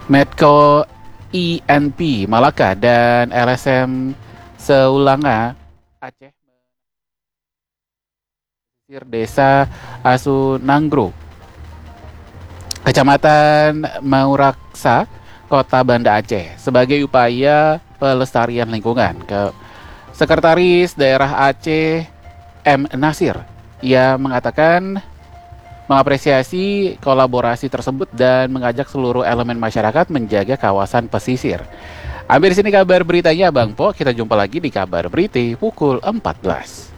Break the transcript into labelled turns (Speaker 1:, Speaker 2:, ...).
Speaker 1: Medco INP Malaka dan LSM Seulanga Aceh pesisir desa Asunanggro, Kecamatan Mauraksa, Kota Banda Aceh, sebagai upaya pelestarian lingkungan. Sekretaris Daerah Aceh M. Nasir, ia mengatakan mengapresiasi kolaborasi tersebut dan mengajak seluruh elemen masyarakat menjaga kawasan pesisir. Ambil di sini kabar beritanya Bang Po, kita jumpa lagi di kabar berita pukul 14.